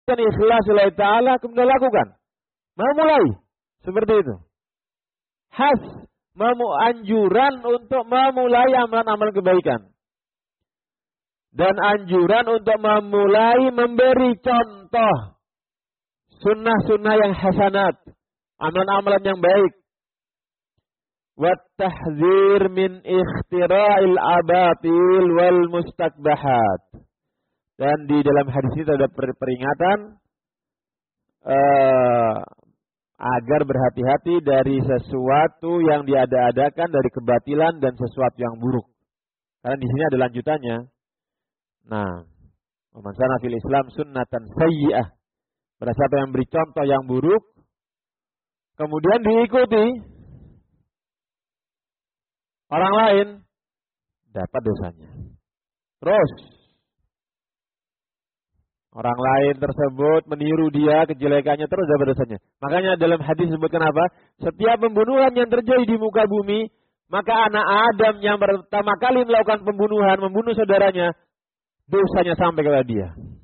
niatan ikhlas lillahi ta'ala, kemudian lakukan. Mau mulai seperti itu. Anjuran untuk memulai amalan-amalan kebaikan. Dan anjuran untuk memulai memberi contoh sunnah-sunnah yang hasanat, amalan-amalan yang baik. Wat-tahdzir min ikhtira'il abatil wal mustakbahat. Dan di dalam hadis ini ada peringatan agar berhati-hati dari sesuatu yang diada-adakan dari kebatilan dan sesuatu yang buruk. Karena di sini ada lanjutannya. Nah, man sana fil Islam sunnatan sayyi'ah. Pada siapa yang beri contoh yang buruk, kemudian diikuti orang lain, dapat dosanya. Terus orang lain tersebut meniru dia kejelekannya, terus dapat dosanya. Makanya dalam hadis disebutkan apa? Setiap pembunuhan yang terjadi di muka bumi, maka anak Adam yang pertama kali melakukan pembunuhan, membunuh saudaranya, dosanya sampai kepada dia.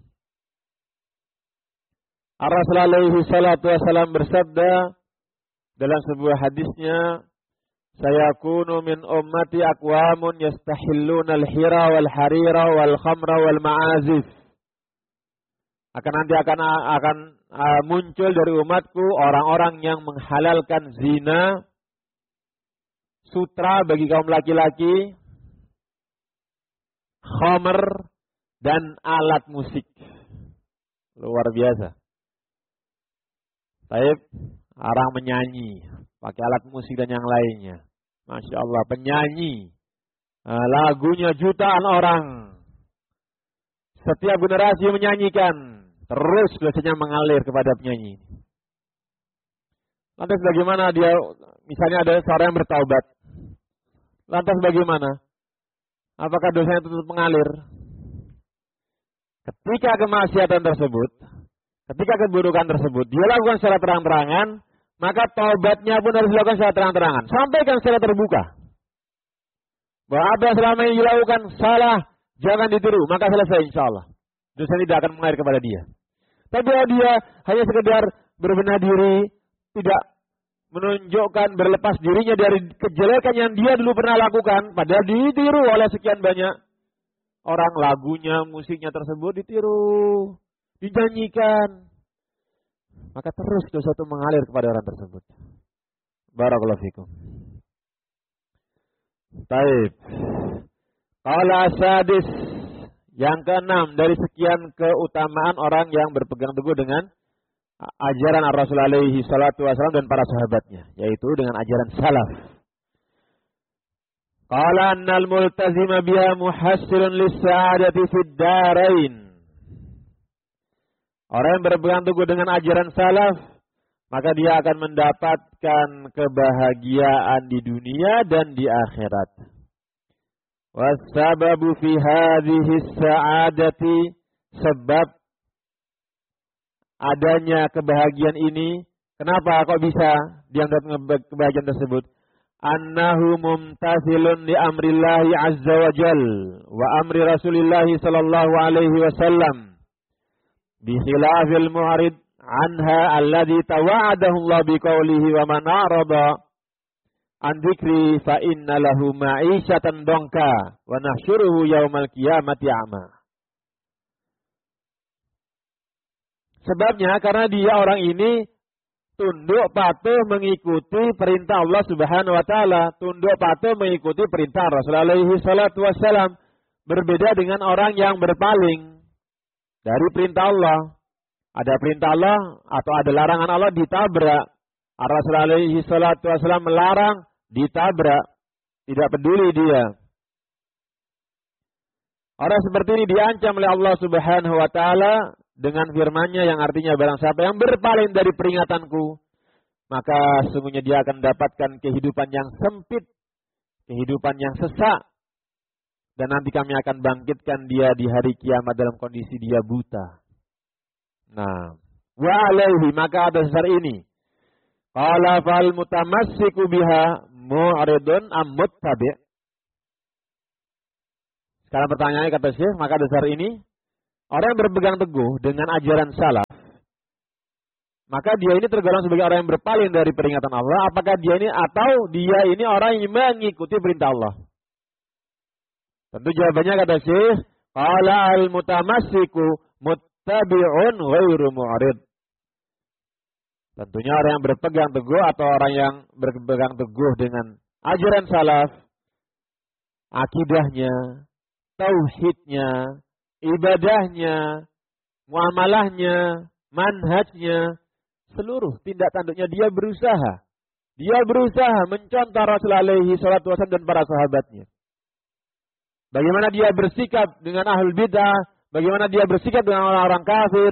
Rasulullah alaihi salatu wasallam bersabda dalam sebuah hadisnya, sayakunu min ummati aqwamun yastahilluna al-hira wal harira wal khamra wal ma'azif. Nanti akan muncul dari umatku orang-orang yang menghalalkan zina, sutra bagi kaum laki-laki, khamr, dan alat musik. Luar biasa. Taib, orang menyanyi, pakai alat musik dan yang lainnya. Masya Allah, penyanyi. Lagunya jutaan orang. Setiap generasi menyanyikan. Terus dosanya mengalir kepada penyanyi. Lantas bagaimana dia, misalnya ada seorang yang bertaubat. Lantas bagaimana? Apakah dosanya tetap mengalir? Ketika kemaksiatan tersebut, ketika keburukan tersebut, dia lakukan secara terang-terangan, maka taubatnya pun harus dilakukan secara terang-terangan. Sampaikan secara terbuka. Bahwa apa yang selama ini dilakukan salah, jangan ditiru, maka selesai insya Allah. Dosa tidak akan mengalir kepada dia. Tapi kalau dia hanya sekedar berbenah diri, tidak menunjukkan berlepas dirinya dari kejelekan yang dia dulu pernah lakukan, padahal ditiru oleh sekian banyak orang, lagunya, musiknya tersebut ditiru, dinyanyikan, maka terus dosa itu mengalir kepada orang tersebut. Barakallahu fikum. Taib. Qala sadis. Yang keenam dari sekian keutamaan orang yang berpegang teguh dengan ajaran Rasul alaihi salatu wasallam dan para sahabatnya, yaitu dengan ajaran salaf. Qala annal multazima biha muhassilun lis-sa'adati fid darain. Orang yang berpegang teguh dengan ajaran salaf, maka dia akan mendapatkan kebahagiaan di dunia dan di akhirat. Wasababu fi hadhihi sa'adati, sebab adanya kebahagiaan ini, kenapa kok bisa dia mendapat kebahagiaan tersebut? Annahu mumtathilun li amrillahi azza wa jal wa amri rasulillahi sallallahu alaihi wasallam bi khilafil mu'rid anha alladhi tawa'adahu Allah biqaulihi wa man arada an dzikri fa inna lahu ma'isyatan dongka wa nahsyuruhu yaumal qiyamati a'ma. Sebabnya karena dia orang ini tunduk patuh mengikuti perintah Allah Subhanahu wa taala, tunduk patuh mengikuti perintah Rasulullah alaihi salatu wassalam, berbeda dengan orang yang berpaling dari perintah Allah. Ada perintah Allah atau ada larangan Allah, ditabrak. Rasulullah alaihi salatu wasallam melarang, ditabrak, tidak peduli dia. Orang seperti ini diancam oleh Allah Subhanahu wa taala dengan firman-Nya yang artinya barang siapa yang berpaling dari peringatanku, maka sesungguhnya dia akan mendapatkan kehidupan yang sempit, kehidupan yang sesak, dan nanti kami akan bangkitkan dia di hari kiamat dalam kondisi dia buta. Nah, wa alaihi, maka atas dasar ini qala fal mutamassiku biha mu'ridun am muttabi'. Sekarang pertanyaannya kata Syekh, maka dasar ini orang yang berpegang teguh dengan ajaran salaf, maka dia ini tergolong sebagai orang yang berpaling dari peringatan Allah. Apakah dia ini atau dia ini orang yang mengikuti perintah Allah? Tentu jawabannya kata Syekh, qala al-mutamassiku muttabi'un ghairu mu'rid. Tentunya orang yang berpegang teguh atau orang yang berpegang teguh dengan ajaran salaf, akidahnya, tauhidnya, ibadahnya, muamalahnya, manhajnya, seluruh tindak tanduknya dia berusaha. Dia berusaha mencontoh Rasul alaihi salatu wasallam dan para sahabatnya. Bagaimana dia bersikap dengan ahlul bidah, bagaimana dia bersikap dengan orang-orang kafir.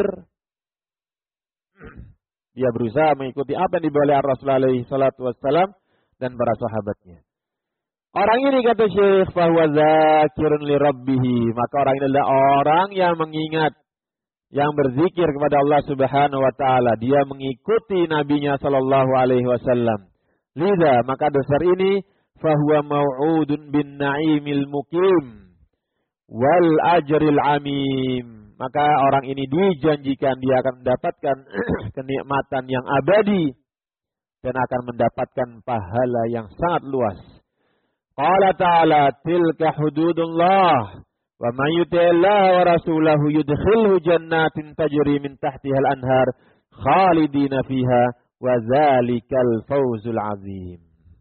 Dia berusaha mengikuti apa yang dibawa oleh Rasul alaihi salatu wasallam dan para sahabatnya. Orang ini kata Syekh, fahuwa zakirun li rabbih, maka orang ini adalah orang yang mengingat, yang berzikir kepada Allah Subhanahu wa taala. Dia mengikuti nabinya sallallahu alaihi wasallam. Liza, maka dasar ini fahuwa mau'udun bin na'imil mukim wal ajril amim. Maka orang ini dijanjikan dia akan mendapatkan kenikmatan yang abadi dan akan mendapatkan pahala yang sangat luas. Qala ta'ala tilka hududullah wa man yuti'illaha wa rasulahu yudkhilhu jannatin tajri min tahtiha al-anhar khalidina fiha wa dzalikal fawzul azim.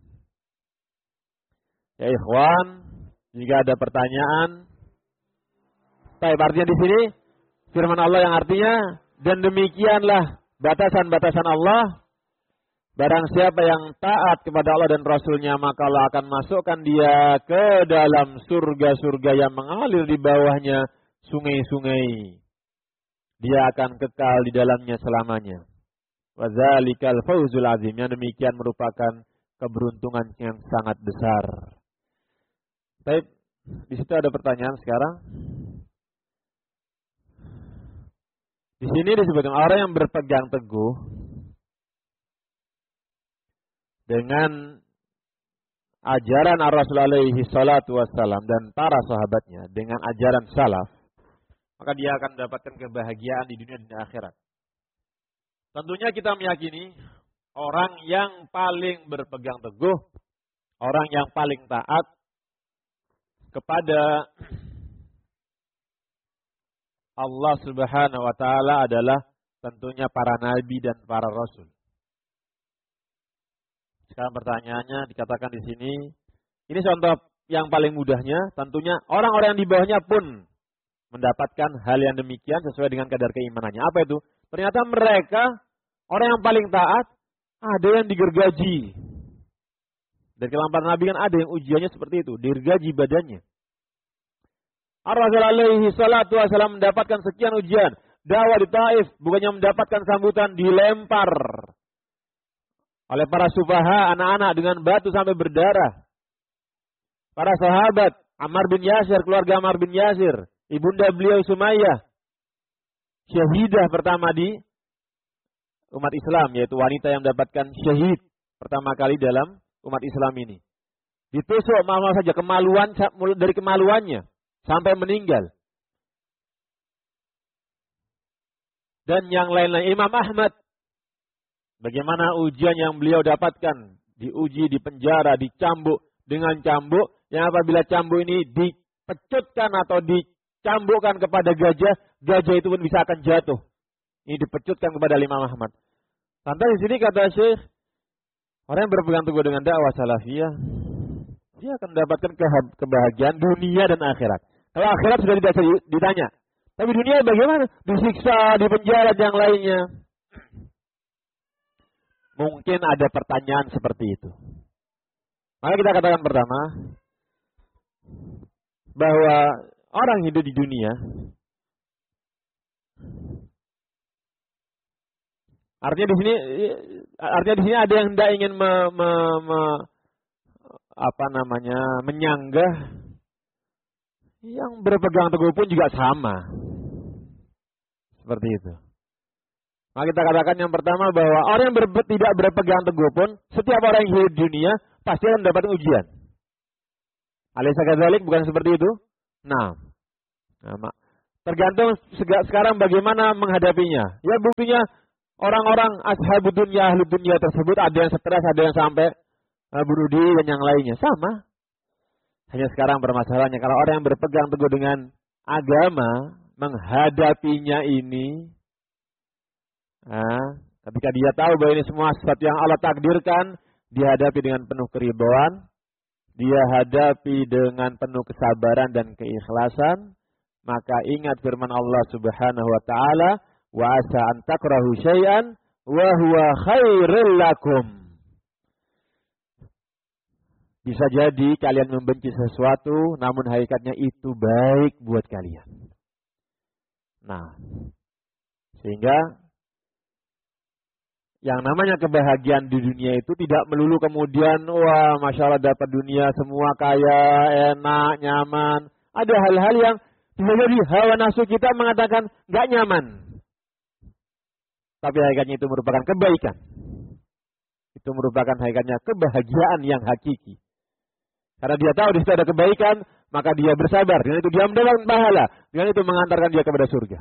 Ya ikhwan, jika ada pertanyaan, artinya di sini firman Allah yang artinya, dan demikianlah batasan-batasan Allah. Barang siapa yang taat kepada Allah dan Rasulnya, maka Allah akan masukkan dia ke dalam surga-surga yang mengalir di bawahnya sungai-sungai. Dia akan kekal di dalamnya selamanya. Wa dzalikal fawzul azim. Yang demikian merupakan keberuntungan yang sangat besar. Baik, di situ ada pertanyaan sekarang. Di sini disebutkan orang yang berpegang teguh dengan ajaran Rasul alaihi salatu wassalam dan para sahabatnya, dengan ajaran salaf, maka dia akan mendapatkan kebahagiaan di dunia dan akhirat. Tentunya kita meyakini orang yang paling berpegang teguh, orang yang paling taat kepada Allah Subhanahu wa taala adalah tentunya para nabi dan para rasul. Sekarang pertanyaannya dikatakan di sini, ini contoh yang paling mudahnya, tentunya orang-orang yang di bawahnya pun mendapatkan hal yang demikian sesuai dengan kadar keimanannya. Apa itu? Ternyata mereka, orang yang paling taat, ada yang digergaji. Dari kalangan para nabi kan ada yang ujiannya seperti itu, digergaji badannya. Rasul alaihi salatu wasallam mendapatkan sekian ujian. Dakwah di Taif, bukannya mendapatkan sambutan, dilempar oleh para sufaha, anak-anak dengan batu sampai berdarah. Para sahabat, Ammar bin Yasir, keluarga Ammar bin Yasir, ibunda beliau Sumayyah, syahidah pertama di umat Islam, yaitu wanita yang mendapatkan syahid pertama kali dalam umat Islam ini. Ditusuk malah saja kemaluan, dari kemaluannya sampai meninggal. Dan yang lain-lain, Imam Ahmad, bagaimana ujian yang beliau dapatkan, diuji, dipenjara, dicambuk dengan cambuk, yang apabila cambuk ini dipecutkan atau dicambukkan kepada gajah, gajah itu pun bisa akan jatuh. Ini dipecutkan kepada Imam Ahmad. Sampai di sini kata Syekh, orang yang berpegang teguh dengan dakwah salafiyah, dia akan mendapatkan kebahagiaan dunia dan akhirat. Kalau akhirat sudah tidak ditanya. Tapi dunia bagaimana? Disiksa, dipenjara, dan yang lainnya. Mungkin ada pertanyaan seperti itu. Maka kita katakan pertama, bahwa orang hidup di dunia, artinya di sini ada yang tidak ingin menyanggah, yang berpegang teguh pun juga sama. Seperti itu. Maka kita katakan yang pertama bahwa orang yang tidak berpegang teguh pun, setiap orang yang hidup di dunia pasti akan mendapat ujian. Alaysa kadzalik, bukan seperti itu? Nah, tergantung sekarang bagaimana menghadapinya. Ya buktinya Orang-orang ashabud dunya, ahli dunia tersebut ada yang stres, ada yang sampai bunuh diri dan yang lainnya. Sama. Hanya sekarang permasalahannya kalau orang yang berpegang teguh dengan agama menghadapinya ini, ketika dia tahu bahwa ini semua sesuatu yang Allah takdirkan, dia hadapi dengan penuh keridhaan, dia hadapi dengan penuh kesabaran dan keikhlasan, maka ingat firman Allah Subhanahu wa taala, wa asa an takrahu syai'an wa huwa khairul lakum. Bisa jadi kalian membenci sesuatu, namun hakikatnya itu baik buat kalian. Nah, sehingga yang namanya kebahagiaan di dunia itu tidak melulu kemudian, wah Masya Allah dapat dunia semua kaya, enak, nyaman. Ada hal-hal yang bisa jadi hawa nafsu kita mengatakan nggak nyaman. Tapi hakikatnya itu merupakan kebaikan. Itu merupakan hakikatnya kebahagiaan yang hakiki. Karena dia tahu di situ ada kebaikan, maka dia bersabar. Dengan itu dia mendapatkan pahala. Dengan itu mengantarkan dia kepada surga.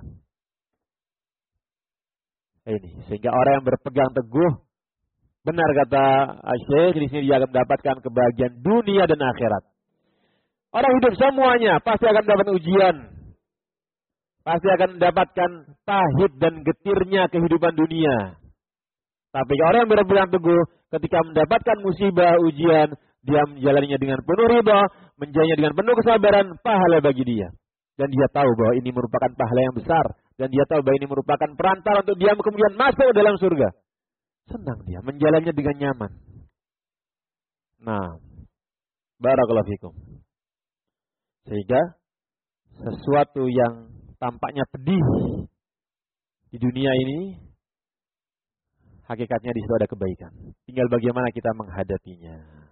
Ini sehingga orang yang berpegang teguh, benar kata Syekh, di sini dia akan mendapatkan kebahagiaan dunia dan akhirat. Orang hidup semuanya pasti akan mendapat ujian. Pasti akan mendapatkan pahit dan getirnya kehidupan dunia. Tapi orang yang berpegang teguh ketika mendapatkan musibah, ujian, dia menjalaninya dengan penuh ridha, menjalannya dengan penuh kesabaran, pahala bagi dia. Dan dia tahu bahwa ini merupakan pahala yang besar. Dan dia tahu bahwa ini merupakan perantara untuk dia kemudian masuk dalam surga. Senang dia, menjalannya dengan nyaman. Nah, barakallahu fikum. Sehingga sesuatu yang tampaknya pedih di dunia ini, hakikatnya di situ ada kebaikan. Tinggal bagaimana kita menghadapinya.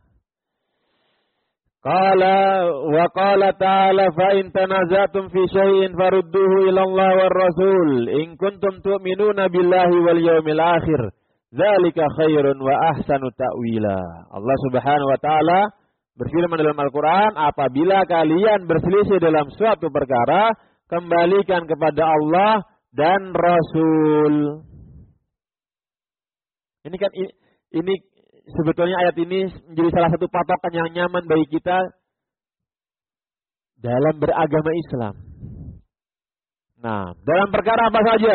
Qala wa qala ta'ala fa in tanazatum fi syai'in farudduhu ila Allah war Rasul in kuntum tu'minuna billahi wal yawmil akhir dzalika khairun wa ahsanu ta'wila. Allah Subhanahu wa taala berfirman dalam Al-Qur'an, apabila kalian berselisih dalam suatu perkara, kembalikan kepada Allah dan Rasul. Ini sebetulnya ayat ini menjadi salah satu patokan yang nyaman bagi kita dalam beragama Islam. Nah, dalam perkara apa saja?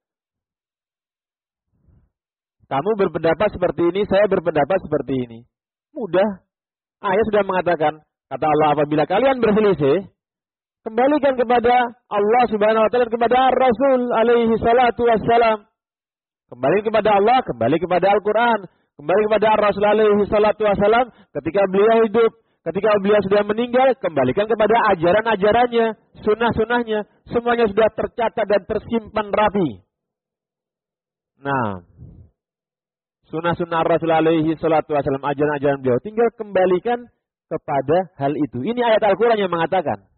Kamu berpendapat seperti ini, saya berpendapat seperti ini. Mudah. Ayat sudah mengatakan, kata Allah, apabila kalian berselisih, kembalikan kepada Allah Subhanahu wa taala dan kepada Rasul alaihi salatu wassalam. Kembali kepada Allah, kembali kepada Al-Qur'an. Kembali kepada Rasul alaihi salatu wassalam ketika beliau hidup, ketika beliau sudah meninggal, kembalikan kepada ajaran-ajarannya, sunnah-sunnahnya, semuanya sudah tercatat dan tersimpan rapi. Nah, sunnah-sunnah Rasul alaihi salatu wassalam, ajaran-ajaran beliau, tinggal kembalikan kepada hal itu. Ini ayat Al-Quran yang mengatakan.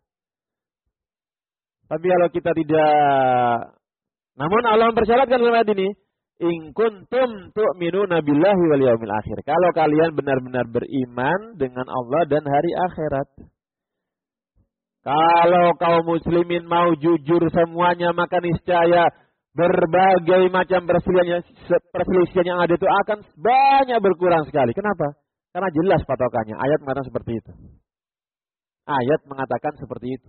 Tapi kalau kita tidak, namun Allah mempersyaratkan dalam ayat ini, in kuntum tu'minuna billahi wal yaumil akhir. Kalau kalian benar-benar beriman dengan Allah dan hari akhirat. Kalau kaum muslimin mau jujur semuanya, maka niscaya berbagai macam perselisihan yang ada itu akan banyak berkurang sekali. Kenapa? Karena jelas patokannya. Ayat mengatakan seperti itu. Ayat mengatakan seperti itu.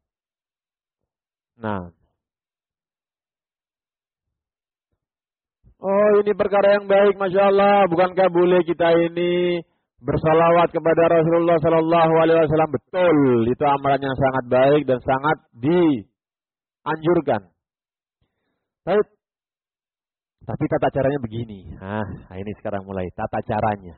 Nah, oh ini perkara yang baik, Masya Allah. Bukankah boleh kita ini bersalawat kepada Rasulullah Sallallahu Alaihi Wasallam? Betul, itu amalan yang sangat baik dan sangat dianjurkan. Tapi tata caranya begini. Nah ini sekarang mulai tata caranya.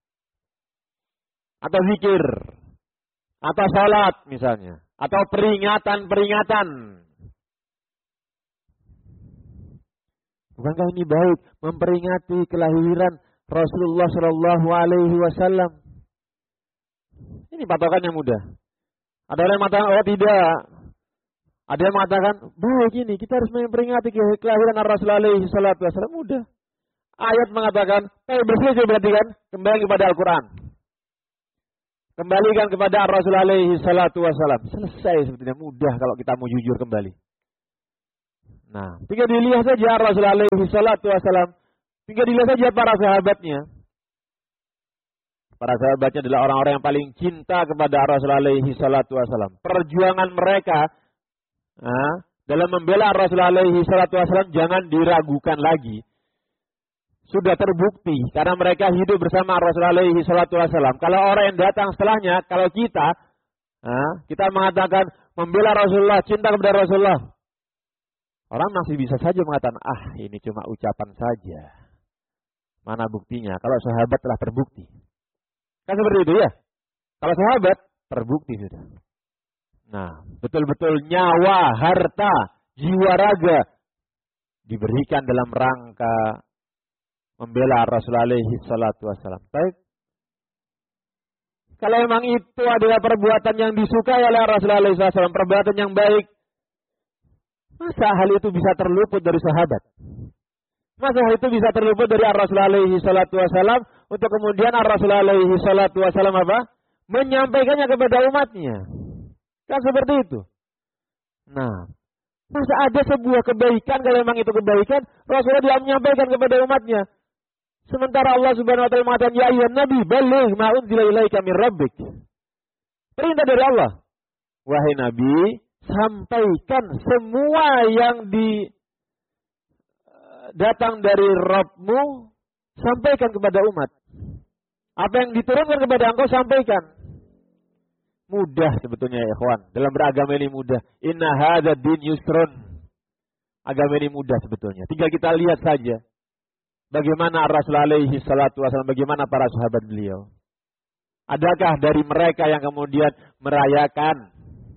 Atau zikir, atau salat misalnya, atau peringatan-peringatan. Bukankah ini baik memperingati kelahiran Rasulullah Shallallahu Alaihi Wasallam? Ini patokan yang mudah. Ada orang yang mengatakan, oh tidak. Ada yang mengatakan, baik ini kita harus memperingati kelahiran Rasulullah Alaihi Wasallam. Mudah. Ayat mengatakan, berselisih berarti kan kembali kepada Al-Quran. Kembalikan kepada Rasulullah Alaihi Wasallam. Selesai sebetulnya, mudah kalau kita mau jujur kembali. Nah, tinggal dilihat saja Rasulullah alaihi salatu wasallam. Tinggal dilihat saja para sahabatnya. Para sahabatnya adalah orang-orang yang paling cinta kepada Rasulullah alaihi salatu wasallam. Perjuangan mereka dalam membela Rasulullah alaihi salatu wasallam jangan diragukan lagi. Sudah terbukti karena mereka hidup bersama Rasulullah alaihi salatu wasallam. Kalau orang yang datang setelahnya, kalau kita mengatakan membela Rasulullah, cinta kepada Rasulullah, orang masih bisa saja mengatakan, ini cuma ucapan saja. Mana buktinya? Kalau sahabat telah terbukti. Kan seperti itu ya? Kalau sahabat, terbukti sudah. Nah, betul-betul nyawa, harta, jiwa raga diberikan dalam rangka membela Rasulullah alaihi salatu wassalam. Baik. Kalau memang itu adalah perbuatan yang disukai oleh Rasulullah alaihi salatu wassalam, perbuatan yang baik, masa hal itu bisa terluput dari sahabat? Masa hal itu bisa terluput dari Rasulullah alaihi salatu wassalam untuk kemudian Rasulullah alaihi salatu wassalam menyampaikannya kepada umatnya? Kan seperti itu. Nah, masa ada sebuah kebaikan, kalau memang itu kebaikan, Rasulullah dia menyampaikan kepada umatnya. Sementara Allah Subhanahu wa taala mengatakan, "Ya ayyuhan nabi, balligh ma unzila ilaika min rabbik." Perintah dari Allah. Wahai nabi, sampaikan semua yang datang dari Rabbmu, sampaikan kepada umat. Apa yang diturunkan kepada engkau, sampaikan. Mudah sebetulnya ya ikhwan. Dalam beragama ini mudah. Inna hadza din yusrun. Agama ini mudah sebetulnya. Tinggal kita lihat saja bagaimana Rasulullah alaihi salatu wasallam, bagaimana para sahabat beliau. Adakah dari mereka yang kemudian merayakan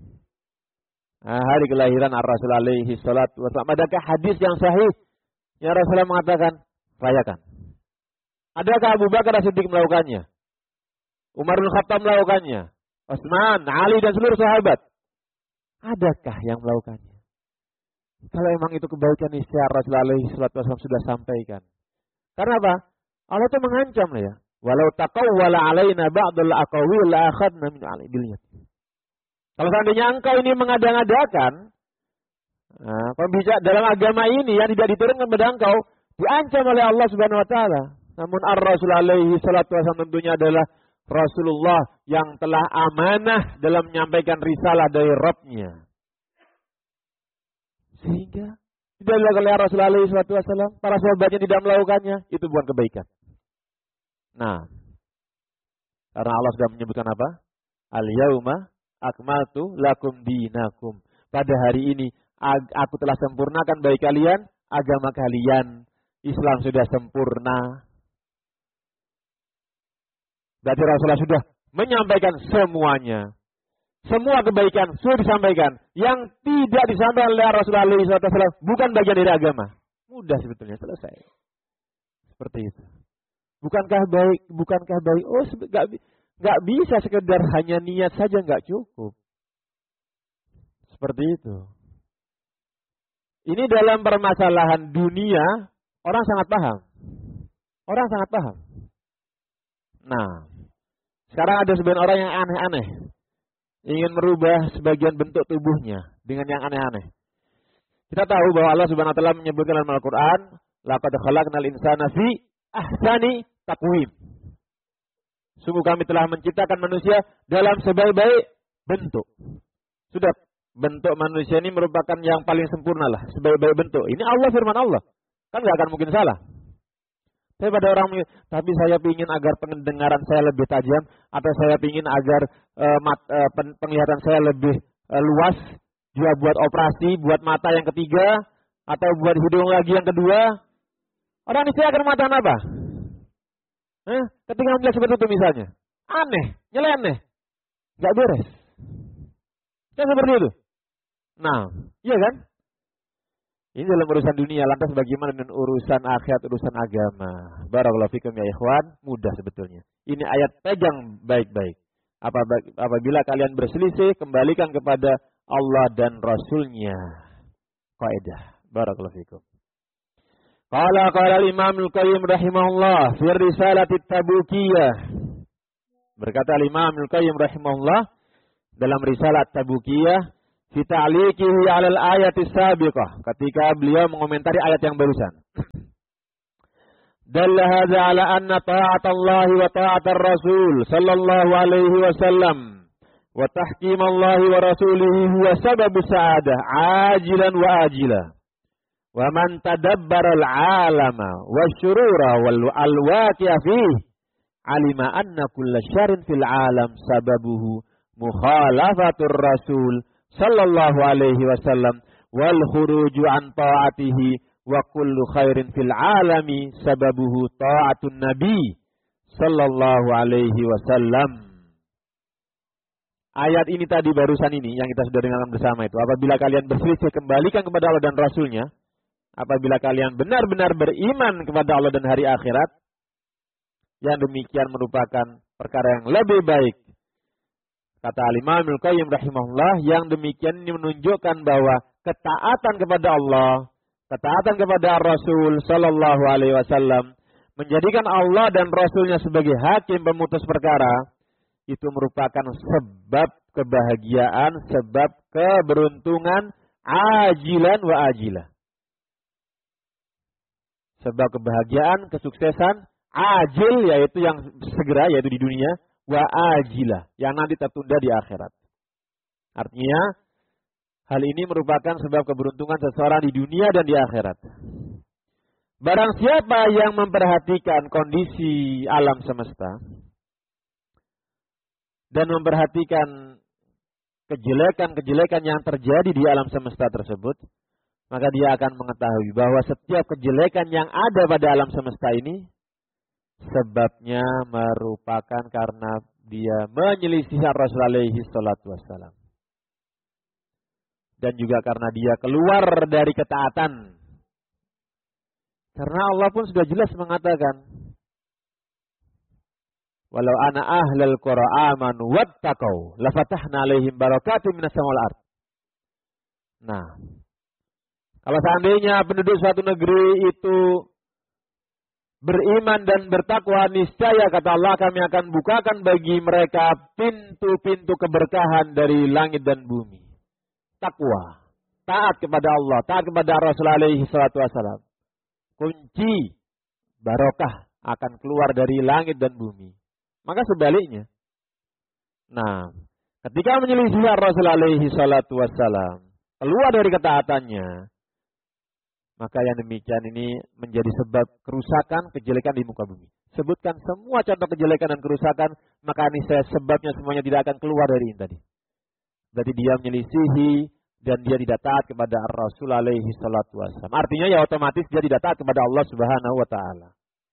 hari kelahiran Rasulullah alaihi salatu wasallam? Adakah hadis yang sahih yang Rasulullah mengatakan rayakan? Adakah Abu Bakar As-Siddiq melakukannya? Umar bin Khattab melakukannya? Utsman, Ali dan seluruh sahabat? Adakah yang melakukannya? Kalau memang itu kebaikan niscaya Rasulullah alaihi salatu wasallam sudah sampaikan. Karena apa? Allah itu mengancam ya. Walau taqawwala alaina ba'dul aqawil la akhadna min bil. Kalau seandainya engkau ini mengada-ngadakan pembicara dalam agama ini yang tidak diturunkan kepada engkau, diancam oleh Allah Subhanahu wa taala. Namun Ar-Rasul alaihi salatu wasallam tentunya adalah Rasulullah yang telah amanah dalam menyampaikan risalah dari Rabb-Nya. Sehingga tidak dilakukan oleh Rasulullah alaihi salatu wasallam, para sahabatnya tidak melakukannya, itu bukan kebaikan. Nah, karena Allah sudah menyebutkan apa? Al-yauma akmaltu lakum dinakum. Pada hari ini aku telah sempurnakan bagi kalian agama kalian. Islam sudah sempurna. Berarti Rasulullah sudah menyampaikan semuanya. Semua kebaikan sudah disampaikan. Yang tidak disampaikan oleh Rasulullah SAW bukan bagian dari agama. Mudah sebetulnya, selesai. Seperti itu. Bukankah baik? Oh, nggak bisa sekedar hanya niat saja, nggak cukup. Seperti itu. Ini dalam permasalahan dunia, orang sangat paham. Orang sangat paham. Nah, sekarang ada sebagian orang yang aneh-aneh. Ingin merubah sebagian bentuk tubuhnya dengan yang aneh-aneh. Kita tahu bahwa Allah Subhanahu wa taala menyebutkan dalam Al-Qur'an, laqad khalaqnal insana fi ahsani taqwim. Sungguh kami telah menciptakan manusia dalam sebaik-baik bentuk. Sudah, bentuk manusia ini merupakan yang paling sempurna lah, sebaik-baik bentuk. Ini Allah, firman Allah. Kan nggak akan mungkin salah. Tapi pada orang, tapi saya ingin agar pendengaran saya lebih tajam, atau saya ingin agar penglihatan saya lebih luas, juga buat operasi, buat mata yang ketiga, atau buat hidung lagi yang kedua. Orang ini akan mengatakan apa? Ketika melihat seperti itu misalnya, aneh, nyeleneh, nggak beres. Kan seperti itu. Nah, iya kan? Ini dalam urusan dunia, lantas bagaimana dengan urusan akhirat, urusan agama? Barakallahu fikum ya ikhwan, mudah sebetulnya. Ini ayat pegang baik-baik. Apabila kalian berselisih, kembalikan kepada Allah dan Rasul-Nya. Kaidah. Barakallahu fikum. Qala al-Imam Al-Qayyim rahimahullah fi risalati Tabukiyah. Berkata Imam Al-Qayyim rahimahullah dalam risalah Tabukiyah fi ta'liqihi 'ala al-ayati sabiqah, ketika beliau mengomentari ayat yang barusan. Dalla hadza 'ala anna ta'atallahi wa ta'atar rasul sallallahu alaihi wasallam wa tahkimallahi wa rasulihi huwa sababu sa'adah ajilan wa ajilah. Wa man tadabbara al-'alama wasyurura wal alwaqi'a fihi 'alima anna kulla syarrin fil 'alam sababuhu mukhalafatur rasul sallallahu alaihi wasallam wal khuruju an ta'atihi wa kullu khairin fil 'alami sababuhu ta'atun nabi sallallahu alaihi wasallam. Ayat ini tadi barusan ini yang kita sudah dengarkan bersama itu, apabila kalian berselisih kembalikan kepada Allah dan Rasulnya. Apabila kalian benar-benar beriman kepada Allah dan hari akhirat, yang demikian merupakan perkara yang lebih baik. Kata Al-Imam Al-Qayyim rahimahullah, yang demikian ini menunjukkan bahwa ketaatan kepada Allah, ketaatan kepada Rasul sallallahu alaihi wasallam, menjadikan Allah dan Rasulnya sebagai hakim pemutus perkara, itu merupakan sebab kebahagiaan, sebab keberuntungan ajilan wa ajilah. Sebab kebahagiaan, kesuksesan, ajil yaitu yang segera, yaitu di dunia, wa ajilah yang nanti tertunda di akhirat. Artinya, hal ini merupakan sebab keberuntungan seseorang di dunia dan di akhirat. Barang siapa yang memperhatikan kondisi alam semesta dan memperhatikan kejelekan-kejelekan yang terjadi di alam semesta tersebut, maka dia akan mengetahui bahwa setiap kejelekan yang ada pada alam semesta ini sebabnya merupakan karena dia menyelisih Rasul alaihi salatu wassalam. Dan juga karena dia keluar dari ketaatan. Karena Allah pun sudah jelas mengatakan, walau ana ahlal qura amanu wattaqau lafatahna alaihim barakatim minas samawati wal ard. Nah, kalau seandainya penduduk suatu negeri itu beriman dan bertakwa, niscaya kata Allah kami akan bukakan bagi mereka pintu-pintu keberkahan dari langit dan bumi. Takwa, taat kepada Allah, taat kepada Rasul alaihi salatu wassalam. Kunci barokah akan keluar dari langit dan bumi. Maka sebaliknya. Nah, ketika menyelisih Rasul alaihi salatu wassalam, keluar dari ketaatannya, maka yang demikian ini menjadi sebab kerusakan, kejelekan di muka bumi. Sebutkan semua contoh kejelekan dan kerusakan, maka ini sebabnya semuanya tidak akan keluar dari ini tadi. Berarti dia menyelisihi dan dia tidak taat kepada Rasul alaihi salatu wassalam. Artinya ya otomatis dia tidak taat kepada Allah subhanahu wa ta'ala.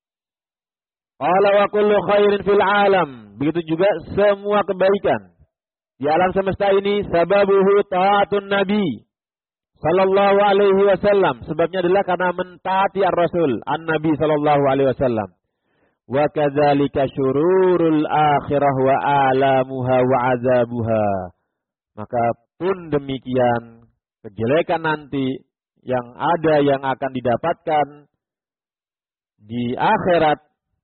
Qala wa kullu khairin fil alam. Begitu juga semua kebaikan di alam semesta ini sababuhu ta'atun nabi sallallahu alaihi wasallam. Sebabnya adalah karena mentaati ar-Rasul, an-Nabi sallallahu alaihi wasallam. Wa kadzalika syururul akhirah wa alamuha wa azabuha. Maka pun demikian kejelekan nanti yang ada yang akan didapatkan di akhirat,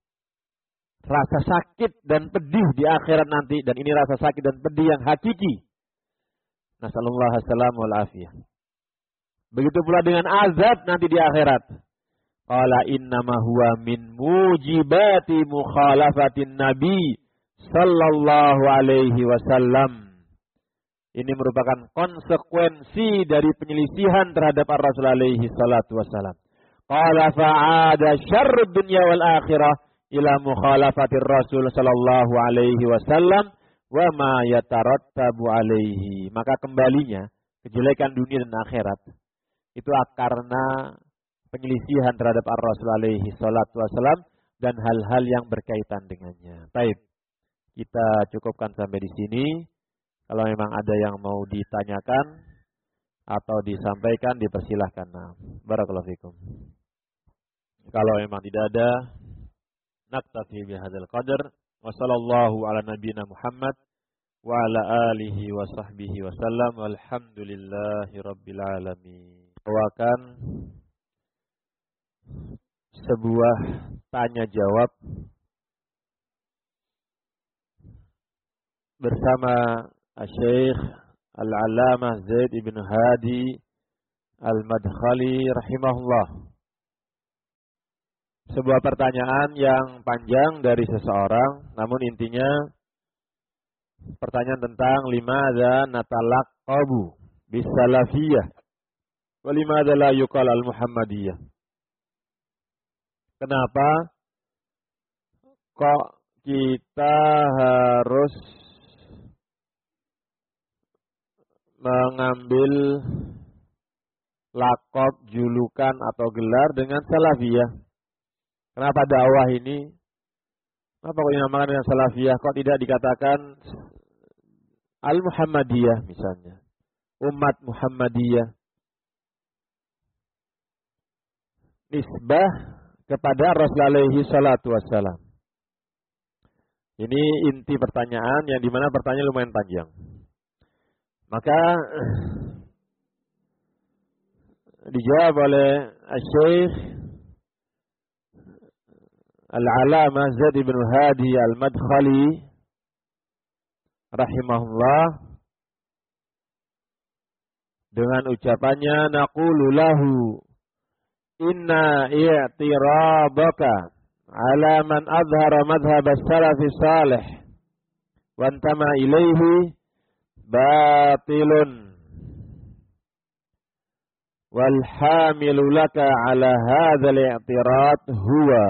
rasa sakit dan pedih di akhirat nanti, dan ini rasa sakit dan pedih yang hakiki. Nasallallahu alaihi wasallam wal afiyah. Begitu pula dengan azab nanti di akhirat. Qala innama huwa min mujibati mukhalafatin nabi sallallahu alaihi wasallam. Ini merupakan konsekuensi dari penyelisihan terhadap Rasul alaihi salatu wasallam. Qala fa'ada syarrud dunya wal akhirah ila mukhalafatir Rasul sallallahu alaihi wasallam wa ma yatarattabu alaihi. Maka kembalinya kejelekan dunia dan akhirat itu karena penyelisihan terhadap Rasul alaihi salatu wasallam dan hal-hal yang berkaitan dengannya. Baik, kita cukupkan sampai di sini. Kalau memang ada yang mau ditanyakan atau disampaikan, dipersilahkan. Nah, barakallahu fikum. Kalau memang tidak ada, naktafi bihadzal qadar. Wa sallallahu ala nabiyyina Muhammad wa ala alihi wa sahbihi wa sallam. Walhamdulillahi rabbil alamin. Bawakan sebuah tanya jawab bersama Syekh Al-Allamah Zaid ibn Hadi Al-Madkhali rahimahullah. Sebuah pertanyaan yang panjang dari seseorang, namun intinya pertanyaan tentang limadza natalaqqabu bis-salafiyah wa limadza la yuqal al-muhammadiyah. Kenapa kok kita harus mengambil lakop, julukan atau gelar dengan salafiyah? Kenapa dakwah ini? Kenapa kok dinamakan dengan salafiyah? Kok tidak dikatakan al-Muhammadiyah misalnya? Umat Muhammadiyah. Nisbah kepada Rasulullah alaihi salatu wassalam. Ini inti pertanyaan yang dimana pertanyaan lumayan panjang. Maka dijawab oleh Syekh Al-Allamah Zaid ibn Hadi Al-Madkhali rahimahullah dengan ucapannya, naqulu lahu inna i'tirabaka ala man azhara madhhab as-salaf salih wa antama ilaihi batilun wal hamilu laka ala hadha al-i'tirad huwa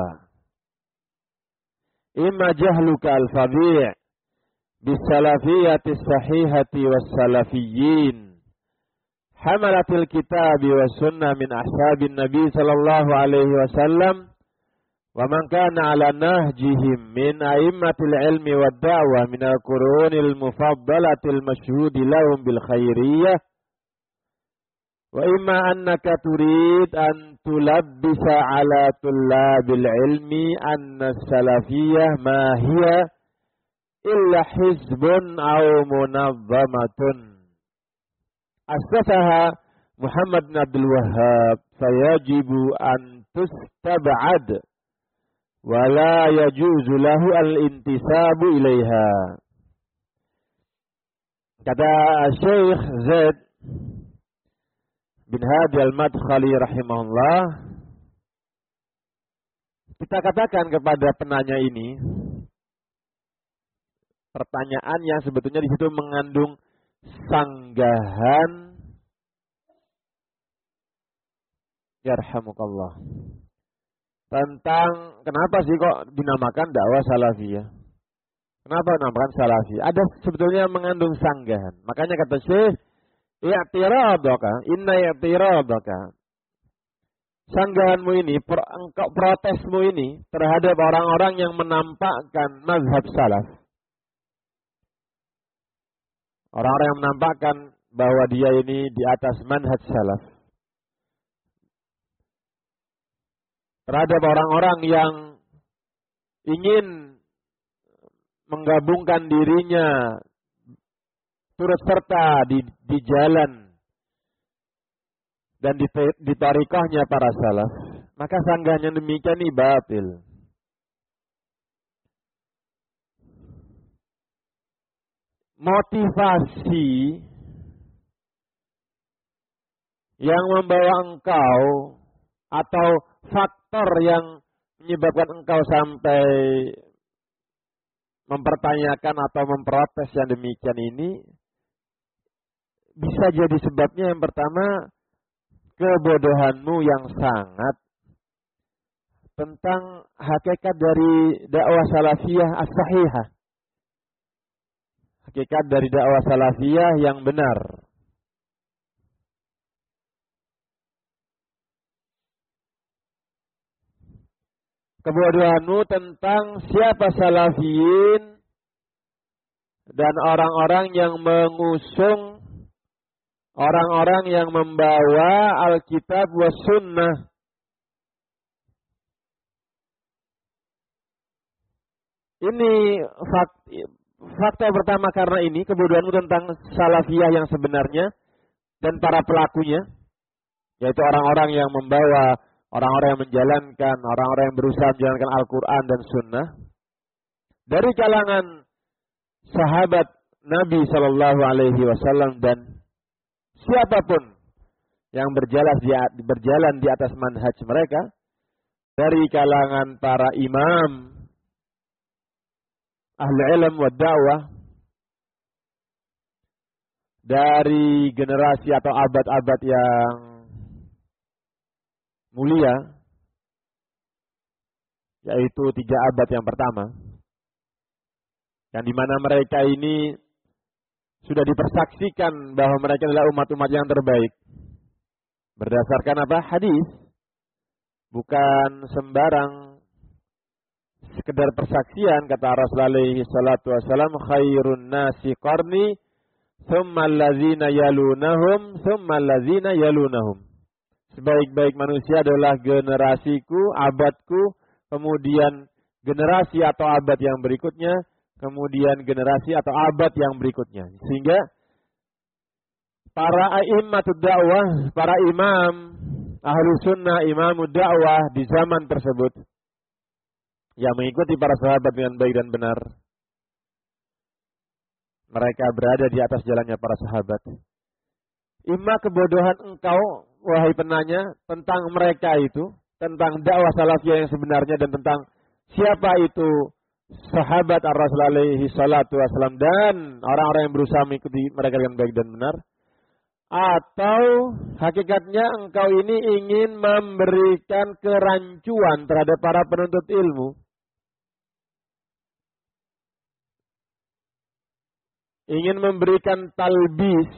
imma jahluka al-fadhi' bis-salafiyyati as-sahihati was-salafiyyin hamalatil kitabi was sunnah min ashabin nabi sallallahu alaihi wasallam wa man kana ala nahjihim min a'immatil ilmi wad da'wah min al-qurunil mufaddalatil mashhudi lahum bil khairiyyah wa imma annaka turid an tulabbisa ala tullabil ilmi anna salafiyah ma hiya illa hizbun aw munazzamatun asasaha Muhammad bin Abdul Wahhab fayajibu an tustab'ad wa la yajuzu lahu al-intisabu ilaiha. Kata Syekh Zaid bin Hadi Al-Madkhali rahimahullah, kita katakan kepada penanya ini pertanyaan yang sebetulnya di situ mengandung sanggahan, yarhamukallah, tentang kenapa sih kok dinamakan dakwah salafiyah, kenapa dinamakan salafiyah, ada sebetulnya mengandung sanggahan. Makanya kata Syekh, i'tiradaka, inna i'tiradaka, sanggahanmu ini, protesmu ini terhadap orang-orang yang menampakkan mazhab salaf, orang-orang yang menampakkan bahwa dia ini di atas manhaj salaf, terhadap orang-orang yang ingin menggabungkan dirinya turut serta di jalan dan di tarikahnya para salaf, maka sanggahannya demikian ini batil. Motivasi yang membawa engkau atau faktor yang menyebabkan engkau sampai mempertanyakan atau memprotes yang demikian ini bisa jadi sebabnya yang pertama kebodohanmu yang sangat tentang hakikat dari dakwah salafiyah as-sahihah, hakikat dari dakwah salafiyah yang benar. Kebodohanmu tentang siapa salafiyin dan orang-orang yang mengusung, orang-orang yang membawa Alkitab wa Sunnah. Ini fakta pertama karena ini kebodohanmu tentang salafiyah yang sebenarnya dan para pelakunya, yaitu orang-orang yang membawa, orang-orang yang menjalankan, orang-orang yang berusaha menjalankan Al-Quran dan Sunnah dari kalangan sahabat Nabi Shallallahu Alaihi Wasallam dan siapapun yang berjalan di atas manhaj mereka dari kalangan para imam, ahli ilm wa da'wah, dari generasi atau abad-abad yang mulia, yaitu 3 abad yang pertama, yang dimana mereka ini sudah dipersaksikan bahwa mereka adalah umat-umat yang terbaik. Berdasarkan apa? Hadis. Bukan sembarang sekedar persaksian, kata Rasulullah alaihi salatu wasallam, khairun nasi qarni, thumma allazina yalunahum, thumma allazina yalunahum. Sebaik-baik manusia adalah generasiku, abadku, kemudian generasi atau abad yang berikutnya, kemudian generasi atau abad yang berikutnya. Sehingga para a'immatud dakwah, para imam ahlu sunnah, imamud dakwah di zaman tersebut yang mengikuti para sahabat dengan baik dan benar, mereka berada di atas jalannya para sahabat. Imma kebodohan engkau, wahai penanya, tentang mereka itu, tentang dakwah salafiyah yang sebenarnya dan tentang siapa itu sahabat ar-Rasul alaihi salatu wasallam dan orang-orang yang berusaha mengikuti mereka dengan baik dan benar. Atau hakikatnya engkau ini ingin memberikan kerancuan terhadap para penuntut ilmu. Ingin memberikan talbis.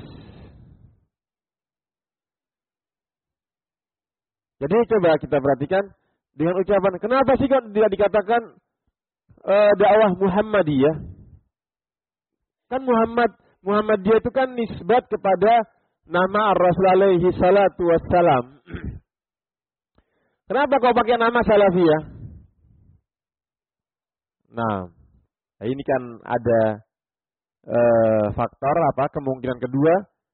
Jadi coba kita perhatikan dengan ucapan, kenapa sih kok tidak dikatakan dakwah Muhammadiyah? Kan Muhammadiyah itu kan nisbat kepada nama Rasul alaihi salatu wassalam. Kenapa kau pakai nama Salafiyah? Nah, ini kan ada faktor apa? Kemungkinan kedua,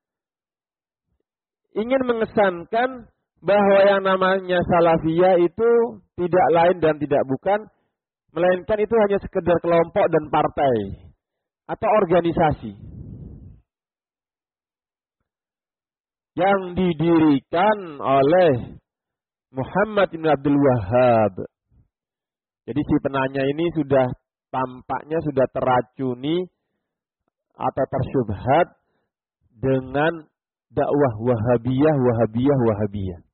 ingin mengesankan bahwa yang namanya Salafiyah itu tidak lain dan tidak bukan, melainkan itu hanya sekedar kelompok dan partai atau organisasi yang didirikan oleh Muhammad bin Abdul Wahhab. Jadi si penanya ini sudah tampaknya sudah teracuni atau tersyubhat dengan dakwah Wahabiyah.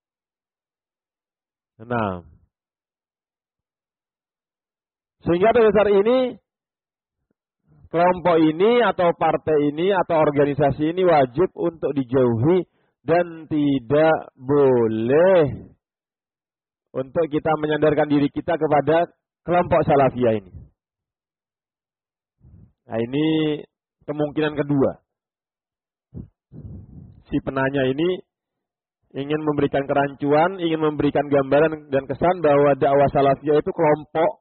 Nah, sehingga pada dasar ini kelompok ini atau partai ini atau organisasi ini wajib untuk dijauhi dan tidak boleh untuk kita menyandarkan diri kita kepada kelompok Salafiyah ini. Nah, ini kemungkinan kedua. Si penanya ini ingin memberikan kerancuan, ingin memberikan gambaran dan kesan bahwa dakwah Salafiyah itu kelompok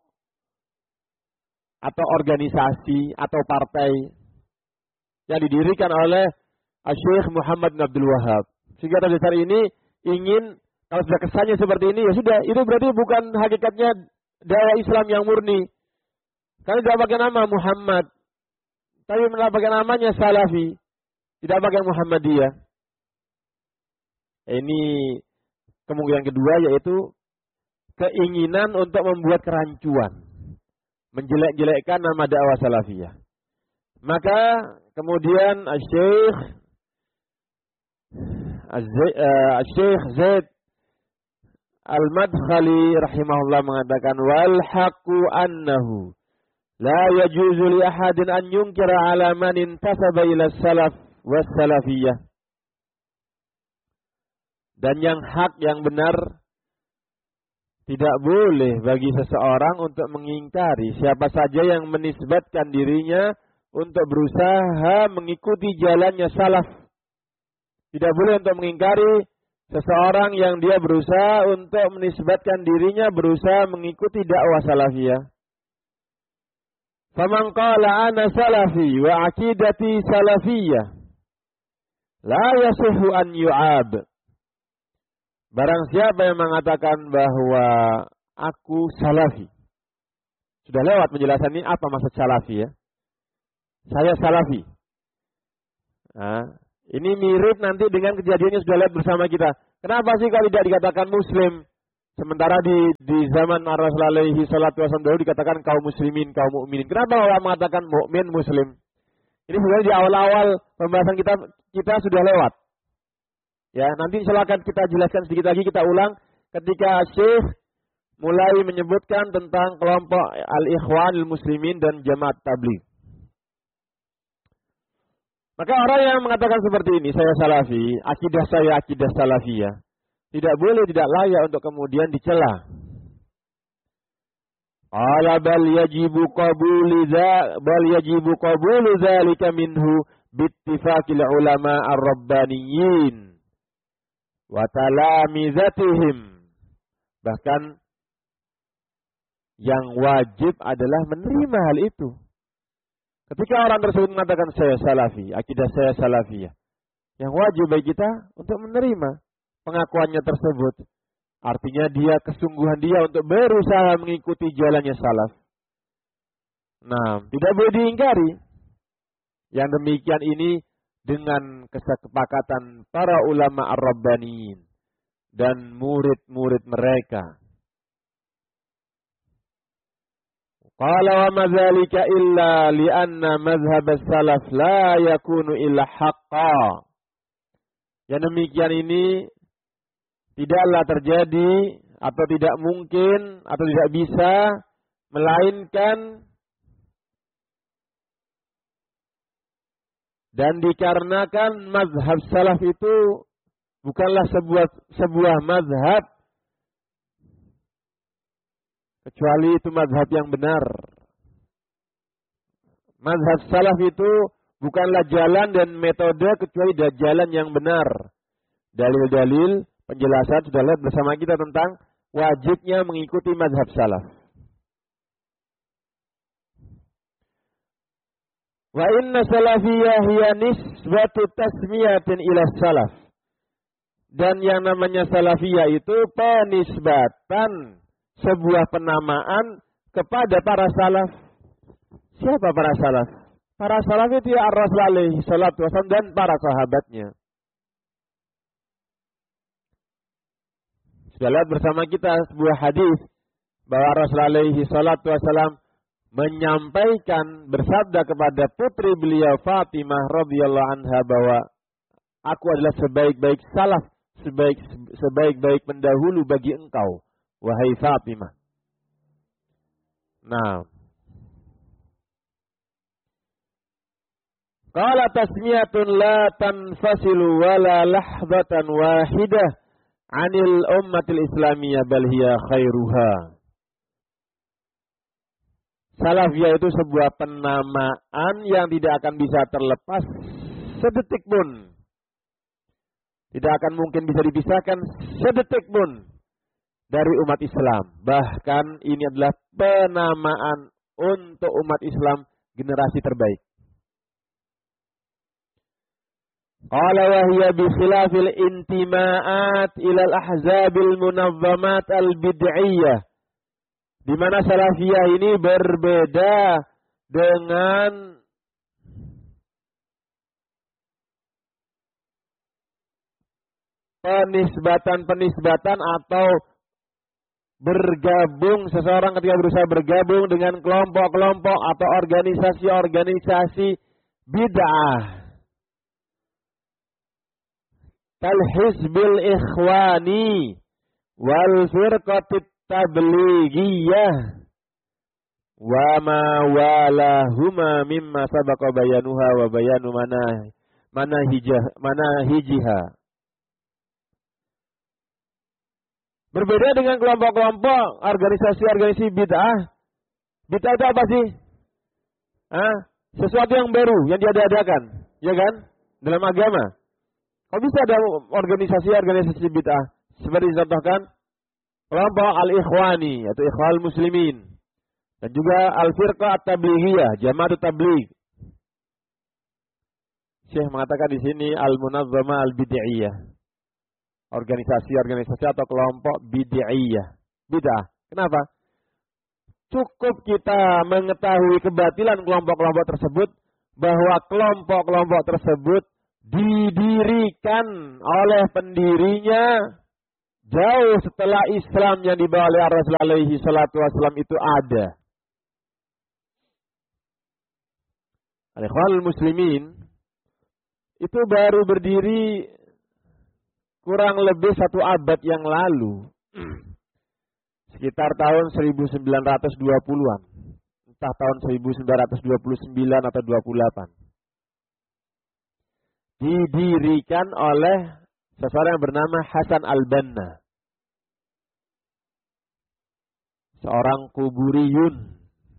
atau organisasi atau partai yang didirikan oleh Syekh Muhammad bin Abdul Wahhab. Sehingga pada dasar ini ingin, kalau sudah kesannya seperti ini, ya sudah, itu berarti bukan hakikatnya dakwah Islam yang murni. Karena tidak pakai nama Muhammad, tapi pakai namanya Salafi, tidak pakai Muhammadiyah. Ini kemungkinan kedua, yaitu keinginan untuk membuat kerancuan, menjelek-jelekkan nama dakwah Salafiyah. Maka kemudian Syekh Zaid Al-Madkhali rahimahullah mengatakan, wal haqqu annahu la yajuzu li ahadin an yunkira ala man intasaba ila salaf was salafiyah. Dan yang hak, yang benar, tidak boleh bagi seseorang untuk mengingkari siapa saja yang menisbatkan dirinya untuk berusaha mengikuti jalannya salaf. Tidak boleh untuk mengingkari seseorang yang dia berusaha untuk menisbatkan dirinya berusaha mengikuti dakwah Salafiyah. Faman qala ana salafi wa aqidati salafiyah la yasihu an yu'ab. Barang siapa yang mengatakan bahwa aku salafi. Sudah lewat penjelasan ini apa maksud salafi ya. saya salafi. Nah, ini mirip nanti dengan kejadian yang sudah lihat bersama kita. Kenapa sih kalau tidak dikatakan muslim? Sementara di zaman Rasulullah alaihi salatu wasallam dahulu dikatakan kaum muslimin, kaum mukminin. Kenapa orang mengatakan mukmin, muslim? Ini sebenarnya di awal-awal pembahasan kita sudah lewat. Ya, nanti silakan kita jelaskan sedikit lagi, kita ulang ketika Syekh mulai menyebutkan tentang kelompok al-ikhwanul muslimin dan jamaat tabligh. Maka orang yang mengatakan seperti ini, saya salafi, akidah saya akidah salafiyah, tidak boleh, tidak layak untuk kemudian dicela. Qala bal yajibu qabulu dzalika minhu bittifaqil ulama ar-rabbaniyin wa talamizatihim. Bahkan yang wajib adalah menerima hal itu. Ketika orang tersebut mengatakan saya salafi, akidah saya salafiyah, yang wajib bagi kita untuk menerima pengakuannya tersebut. Artinya kesungguhan dia untuk berusaha mengikuti jalannya salaf. Nah, tidak boleh diingkari. Yang demikian ini dengan kesepakatan para ulama ar-rabbaniyin dan murid-murid mereka. Qala wa madzalika illa li'anna mazhab as-salaf la yakunu illa haqqan. Yang demikian ini tidaklah terjadi atau tidak mungkin atau tidak bisa melainkan dan dikarenakan mazhab salaf itu bukanlah sebuah mazhab kecuali itu mazhab yang benar. Mazhab salaf itu bukanlah jalan dan metode kecuali jalan yang benar. Dalil-dalil penjelasan sudah lihat bersama kita tentang wajibnya mengikuti mazhab salaf. Wa inna salafiyah hiya nisbatu tasmiyatin ila salaf. Dan yang namanya salafiyah itu penisbatan, sebuah penamaan kepada para salaf. Siapa para salaf? Para salaf itu ya Rasulullah alaihi salatu wasallam dan para sahabatnya. Sudah lihat bersama kita sebuah hadis bahwa Rasulullah alaihi salatu wasallam menyampaikan, bersabda kepada putri beliau Fatimah radhiyallahu anha bahwa aku adalah sebaik-baik salaf, sebaik-baik pendahulu bagi engkau, wahai Fatimah. Nah, qala tasmiyatun la tanfasilu wala lahzatan wahidah anil ummatil islamiyah bal hiya khairuha. Salafiyah itu sebuah penamaan yang tidak akan bisa terlepas sedetik pun. Tidak akan mungkin bisa dipisahkan sedetik pun dari umat Islam. Bahkan ini adalah penamaan untuk umat Islam generasi terbaik. Qala wa hiya bi khilafil intimaat ila al-ahzabil munazzamat al-bid'iyyah. Di mana salafiyah ini berbeda dengan penisbatan atau bergabung seseorang ketika berusaha bergabung dengan kelompok-kelompok atau organisasi-organisasi bid'ah. Kal hizbil ikhwani wal firqatit tablighiyah wa ma walahuma mimma sabaqa bayanuha wa bayanu manahijiha. Berbeda dengan kelompok-kelompok organisasi-organisasi bid'ah. Bid'ah itu apa sih? Sesuatu yang baru, yang diadakan, ya kan? Dalam agama. Kok bisa ada organisasi-organisasi bid'ah? Seperti dicontohkan kelompok al-ikhwani atau ikhwal muslimin, dan juga al-firqah at-tablighiyah, jamaah tabligh. Syekh mengatakan di sini al-munazzamah al-bid'iyah, organisasi-organisasi atau kelompok bid'iyah, bid'ah. Kenapa? Cukup kita mengetahui kebatilan kelompok-kelompok tersebut, bahwa kelompok-kelompok tersebut didirikan oleh pendirinya jauh setelah Islam yang dibawa oleh Rasulullah alaihi salatu wasallam itu ada. Al-Ikhwanul Muslimin itu baru berdiri kurang lebih 1 abad yang lalu. Sekitar tahun 1920-an. Entah tahun 1929 atau 28. Didirikan oleh seseorang yang bernama Hasan al-Banna. Seorang kuburiyun.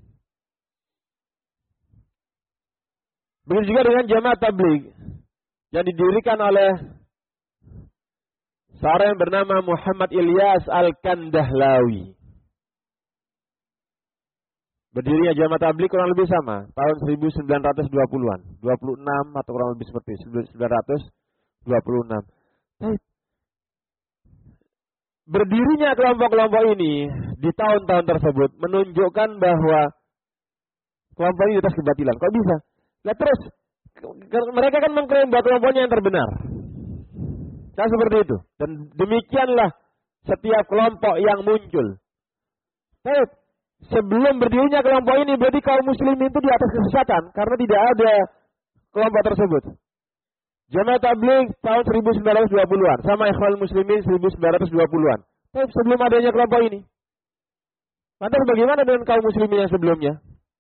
Begitu juga dengan Jamaah Tabligh yang didirikan oleh seorang yang bernama Muhammad Ilyas Al-Kandahlawi. Berdirinya Jamaah Tabligh kurang lebih sama, tahun 1920-an, 26 atau kurang lebih seperti 1926. Berdirinya kelompok-kelompok ini di tahun-tahun tersebut menunjukkan bahwa kelompok ini di atas kebatilan. Kok bisa? Nah terus, mereka kan mengklaim bahwa kelompoknya yang terbenar. Nah seperti itu. Dan demikianlah setiap kelompok yang muncul. Tapi sebelum berdirinya kelompok ini, berarti kaum muslimin itu di atas kesesatan. Karena tidak ada kelompok tersebut. Jamaah Tabligh tahun 1920-an. Sama Ikhwanul Muslimin 1920-an. Tapi sebelum adanya kelompok ini. Lantas bagaimana dengan kaum muslimin yang sebelumnya?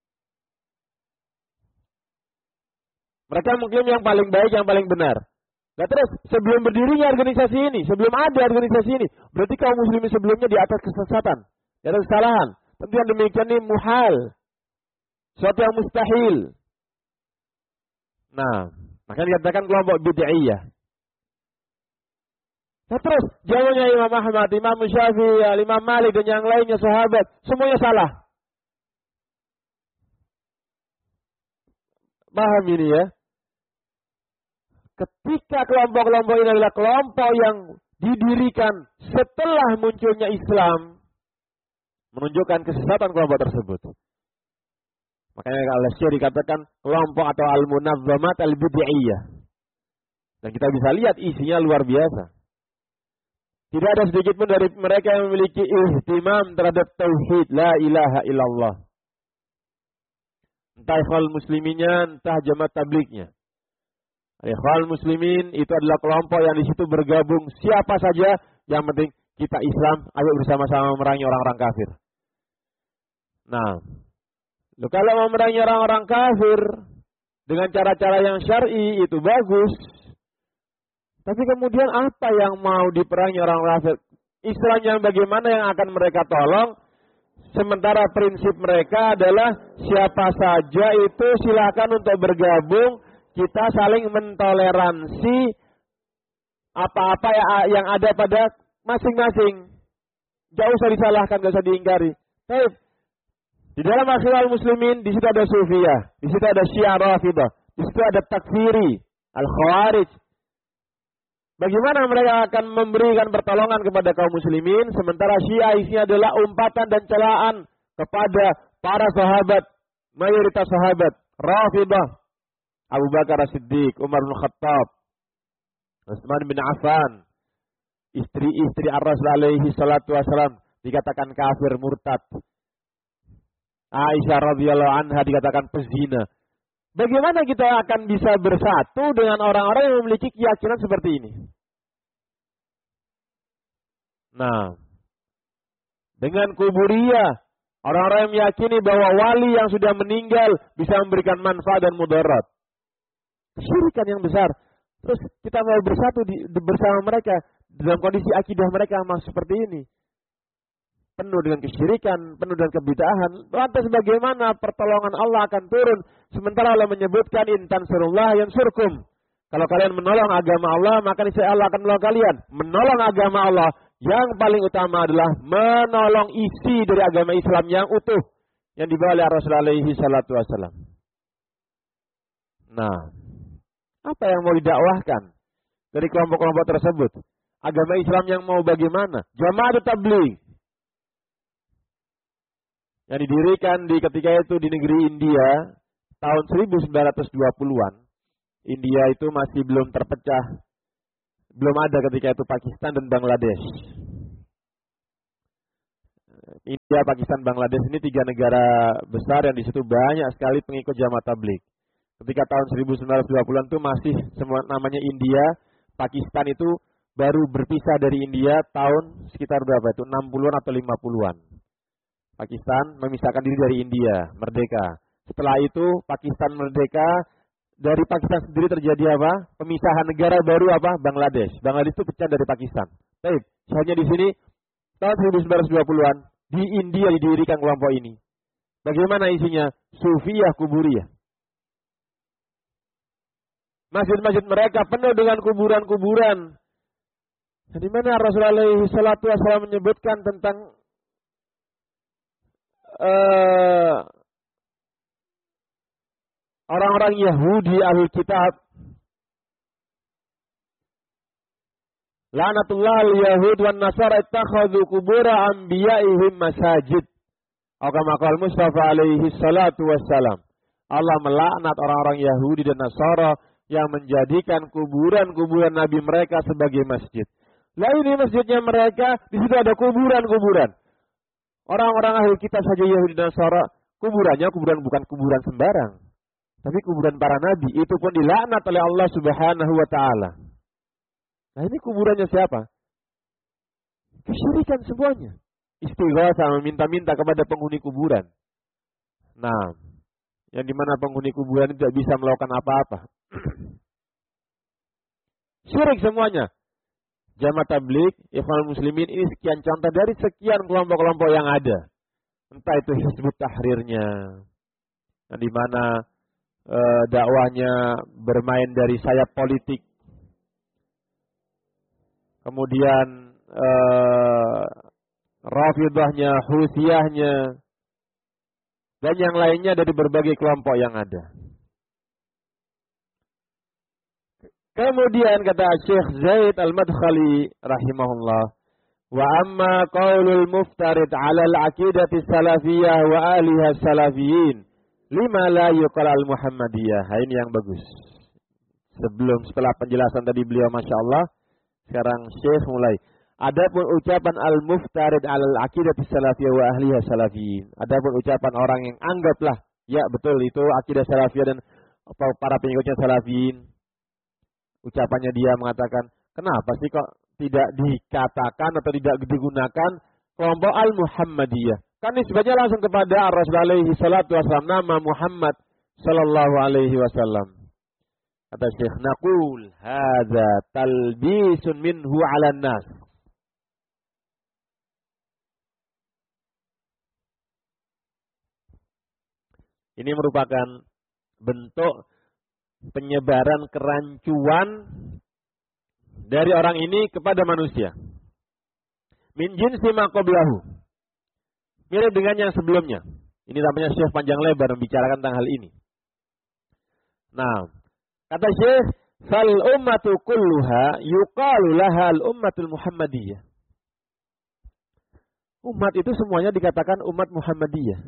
Mereka mengklaim yang paling baik, yang paling benar. Nah terus, sebelum berdirinya organisasi ini, sebelum ada organisasi ini, berarti kaum muslimin sebelumnya di atas kesesatan, di atas kesalahan. Tentu yang demikian ini muhal. Suatu yang mustahil. Nah, makanya dikatakan kelompok bid'iyah. Nah terus, jawabannya Imam Ahmad, Imam Syafi'i, Imam Malik, dan yang lainnya sahabat, semuanya salah. Paham ini ya? Ketika kelompok-kelompok ini adalah kelompok yang didirikan setelah munculnya Islam, menunjukkan kesesatan kelompok tersebut. Makanya oleh Syekh dikatakan kelompok atau al-munazzamat al-bid'iyah. Dan kita bisa lihat isinya luar biasa. Tidak ada sedikit pun dari mereka yang memiliki ihtimam terhadap tauhid la ilaha illallah. Entah ikhwal musliminnya, entah jamaah tablighnya. Ikhwal muslimin itu adalah kelompok yang di situ bergabung siapa saja, yang penting kita Islam, ayo bersama-sama memerangi orang-orang kafir. Nah, kalau mau memerangi orang-orang kafir dengan cara-cara yang syar'i itu bagus. Tapi kemudian apa yang mau diperangi orang kafir? Islam yang bagaimana yang akan mereka tolong? Sementara prinsip mereka adalah siapa saja itu silakan untuk bergabung. Kita saling mentoleransi apa-apa yang ada pada masing-masing. Gak usah disalahkan, gak usah diingkari. Baik. Di dalam akhirul muslimin, di situ ada Sufiyah, di situ ada Syiah Rafidah, di situ ada Takfiri, Al-Khawarij. Bagaimana mereka akan memberikan pertolongan kepada kaum muslimin, sementara Syiah isinya adalah umpatan dan celaan kepada para sahabat, mayoritas sahabat, Rafidah, Abu Bakar As-Siddiq, Umar bin Khattab, Utsman bin Affan, istri-istri Ar-Rasul alaihi salatu wasalam dikatakan kafir murtad. Aisyah radhiyallahu anha dikatakan pezina. Bagaimana kita akan bisa bersatu dengan orang-orang yang memiliki keyakinan seperti ini? Nah, dengan kuburiyah, orang-orang yang meyakini bahwa wali yang sudah meninggal bisa memberikan manfaat dan mudarat. Kesyirikan yang besar. Terus kita mau bersatu bersama mereka dalam kondisi akidah mereka masih seperti ini. Penuh dengan kesyirikan, penuh dengan kebid'ahan. Lantas bagaimana pertolongan Allah akan turun? Sementara Allah menyebutkan intan surullah yang surkum. Kalau kalian menolong agama Allah, maka niscaya Allah akan menolong kalian. Menolong agama Allah yang paling utama adalah menolong isi dari agama Islam yang utuh. Yang dibawa oleh Rasulullah alaihi salatu wassalam. Nah, apa yang mau didakwahkan dari kelompok-kelompok tersebut? Agama Islam yang mau bagaimana? Jamaah Tabligh yang didirikan di ketika itu di negeri India, tahun 1920-an, India itu masih belum terpecah. Belum ada ketika itu Pakistan dan Bangladesh. India, Pakistan, Bangladesh ini 3 negara besar yang di situ banyak sekali pengikut Jamaah Tabligh. Ketika tahun 1920-an itu masih semua namanya India, Pakistan itu baru berpisah dari India tahun sekitar berapa itu? 60-an atau 50-an. Pakistan memisahkan diri dari India, merdeka. Setelah itu Pakistan merdeka, dari Pakistan sendiri terjadi apa? Pemisahan negara baru apa? Bangladesh. Bangladesh itu pecah dari Pakistan. Baik, hanya di sini tahun 1920-an di India didirikan kelompok ini. Bagaimana isinya? Sufiyah kuburiyah. Masjid-masjid mereka penuh dengan kuburan-kuburan. Di mana Rasulullah SAW menyebutkan tentang orang-orang Yahudi Ahlul Kitab. La'natullah al-Yahud wan Nasara ittakhadhu qubura anbiya'ihim masajid. Atau kama qala Mustafa alaihi salatu wassalam. Allah melaknat orang-orang Yahudi dan Nasara yang menjadikan kuburan-kuburan nabi mereka sebagai masjid. Lah ini masjidnya mereka, di situ ada kuburan-kuburan. Orang-orang ahli kitab saja Yahudi dan Nasara, kuburannya kuburan bukan kuburan sembarang, tapi kuburan para nabi. Itu pun dilaknat oleh Allah Subhanahu wa taala. Nah, ini kuburannya siapa? Kesyirikan semuanya. Istighatsah, meminta-minta kepada penghuni kuburan. Nah, yang dimana penghuni kuburan tidak bisa melakukan apa-apa. Syirik semuanya. Jamaah Tabligh, Ikhwanul Muslimin ini sekian contoh dari sekian kelompok-kelompok yang ada. Entah itu Hizbut Tahrirnya, yang dimana dakwahnya bermain dari sayap politik. Kemudian Rafidhahnya, Husiyahnya, dan yang lainnya dari berbagai kelompok yang ada. Kemudian kata Syekh Zaid Al-Madkhali rahimahullah, wa amma qaulul muftarid 'ala al-'aqidati salafiyah wa aliha salafiyin lima la yuqal al-muhammadiyah. Ini yang bagus. Setelah penjelasan tadi beliau Masya Allah, sekarang Syekh mulai. Adapun ucapan al-muftarid 'ala al-'aqidati salafiyah wa ahliha salafiyin. Adapun ucapan orang yang anggaplah, ya betul itu akidah salafiyah dan para pengikutnya salafiyin. Ucapannya dia mengatakan, kenapa sih kok tidak dikatakan atau tidak digunakan kelompok al-Muhammadiyah? Kan nisbahnya langsung kepada Rasulullah alaihi salatu wasallam, nama Muhammad sallallahu alaihi wasallam. Kata Syekh, naqul hadza talbisun minhu 'alan nas. Ini merupakan bentuk penyebaran kerancuan dari orang ini kepada manusia. Min jinsi ma qablahu. Mirip dengan yang sebelumnya. Ini namanya Syekh panjang lebar membicarakan tentang hal ini. Nah, kata Syekh, fal ummatu kulluha yuqalu laha al ummatul muhammadiyah. Umat itu semuanya dikatakan umat Muhammadiyah.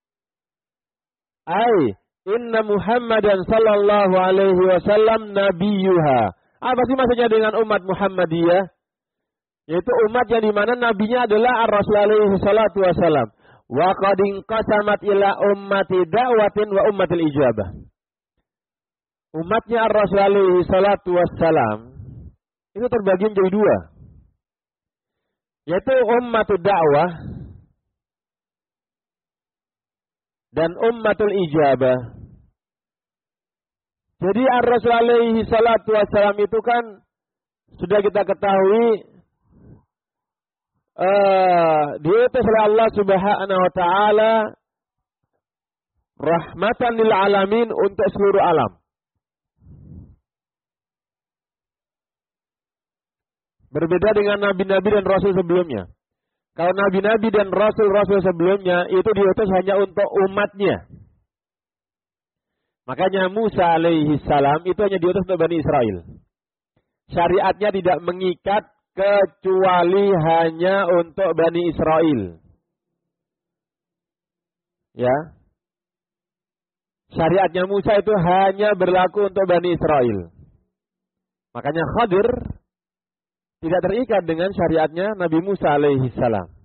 Ai inna Muhammadan sallallahu alaihi wasallam nabiyuha. Apa sih maksudnya dengan umat Muhammadiyah? Yaitu umat yang dimana nabinya adalah Ar-Rasul alaihi salatu wasallam. Wa qad inqasamat ila ummati da'watin wa ummatil ijabah. Umatnya Ar-Rasul alaihi salatu wasallam itu terbagi menjadi 2. Yaitu ummatul da'wah dan ummatul ijabah. Jadi Ar-Rasul alaihi salatu wassalam itu kan sudah kita ketahui diutus oleh Allah Subhanahu wa taala rahmatan lil alamin untuk seluruh alam. Berbeda dengan nabi-nabi dan rasul sebelumnya. Kalau nabi-nabi dan rasul-rasul sebelumnya itu diutus hanya untuk umatnya. Makanya Musa alaihi salam itu hanya diutus untuk Bani Israel. Syariatnya tidak mengikat kecuali hanya untuk Bani Israel. Ya. syariatnya Musa itu hanya berlaku untuk Bani Israel. Makanya Khadir tidak terikat dengan syariatnya Nabi Musa alaihi salam.